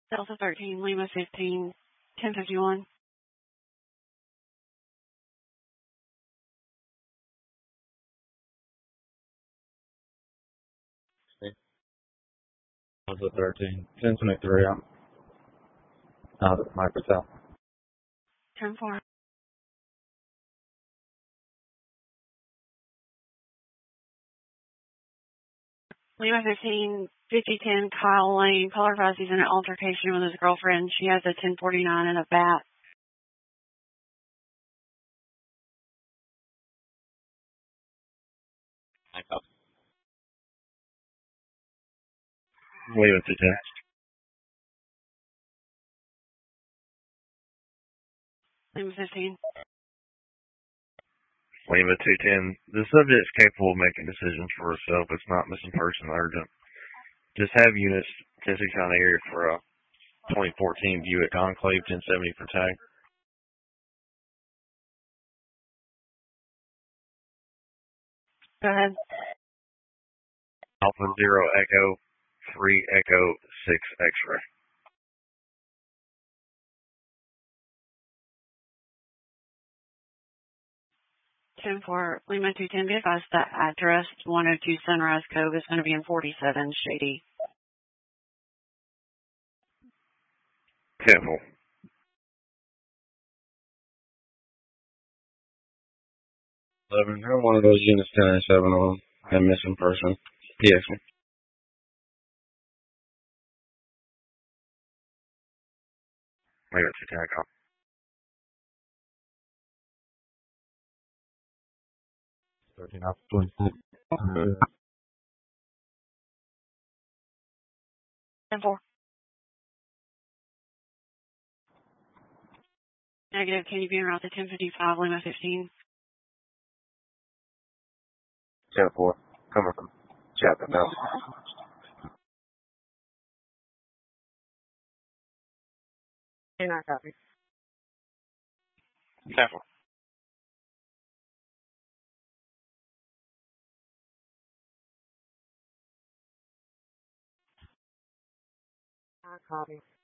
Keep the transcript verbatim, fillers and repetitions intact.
Delta thirteen, Lima fifteen, ten fifty-one. Delta thirteen, ten twenty-three, I'm out at Microsoft. ten four. Lima fifteen, fifty ten, Kyle Lane. Caller advised he's in an altercation with his girlfriend. She has a ten forty-nine and a bat. Lima two ten. Lima fifteen. Lima two ten. The subject is capable of making decisions for herself. It's not missing person urgent. Just have units Tennessee County area for a twenty fourteen Buick Enclave ten seventy for tag. Go ahead. Alpha Zero Echo three Echo six X-ray. ten four, Lima two ten, be advised that address one oh two Sunrise Cove is going to be in forty-seven Shady. ten four. eleven, have one of those units ten and seven on them. And missing person. P X me. Lima two ten, call. thirteen Alpha twenty-six. ten four. Negative, can you be en route to ten fifty-five, Lima fifteen? ten four. Coming from Chapman now. Do not copy. ten four. Not copy.